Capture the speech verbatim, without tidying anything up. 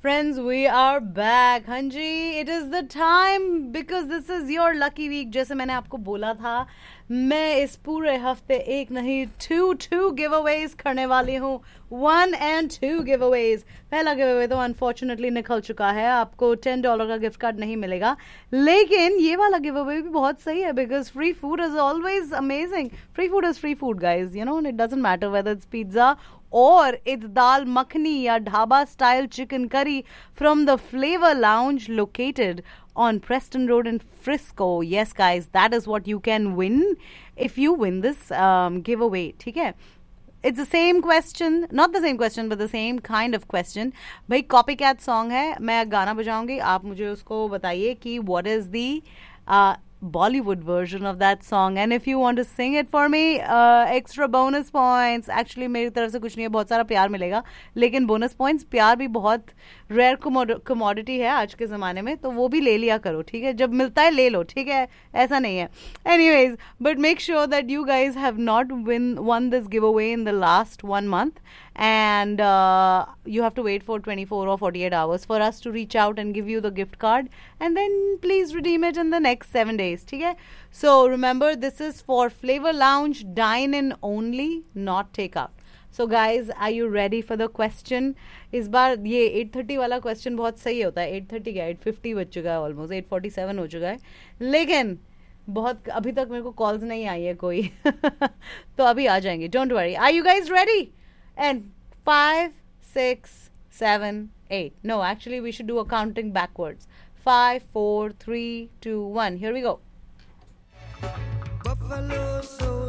Friends, we are back. हाँ जी, it is the time because this is your lucky week. जैसे मैंने आपको बोला था, मैं इस पूरे हफ्ते एक नहीं टू टू गिव अवेज करने वाली हूँ. One and to give Awez. पहला गिव अवे तो अनफॉर्चुनेटली निकल चुका है. आपको टेन डॉलर का गिफ्ट कार्ड नहीं मिलेगा, लेकिन ये वाला गिव अवे भी बहुत सही है because free food is always amazing. Free food is free food guys, you know, it doesn't matter whether it's pizza or it's dal makhni ya dhaba style chicken curry from the Flavor Lounge located on Preston Road in Frisco. Yes guys, that is what you can win if you win this um, giveaway. ठीक है, it's the same question, not the same question but the same kind of question. भाई copycat song है, मैं गाना बजाऊंगी, आप मुझे उसको बताइए कि what is the uh, Bollywood version of that song, and if you want to sing it for me, uh, extra bonus points. Actually मेरी तरफ से कुछ नहीं है, बहुत सारा प्यार मिलेगा, लेकिन bonus points, प्यार भी बहुत रेयर commodity है आज के ज़माने में, तो वो भी ले लिया करो, ठीक है? जब मिलता है ले लो, ठीक है? ऐसा नहीं है. Anyways, but make sure that you guys have not win won this giveaway in the last one month, and uh, you have to wait for twenty-four or forty-eight hours for us to reach out and give you the gift card, and then please redeem it in the next seven days. ठीक है? So remember, this is for Flavor Lounge dine in only, not take out. So guys, are you ready for the question? इस बार ये eight thirty वाला question बहुत सही होता है. eight thirty क्या, eight fifty बज चुका है, ऑलमोस्ट eight forty-seven हो चुका है, लेकिन बहुत अभी तक मेरे को कॉल्स नहीं आई है कोई. तो अभी आ जाएंगे, don't worry. Are you guys ready? And five, six, seven, eight. No, actually, we should do a counting backwards. Five, four, three, two, one. Here we go. Buffalo so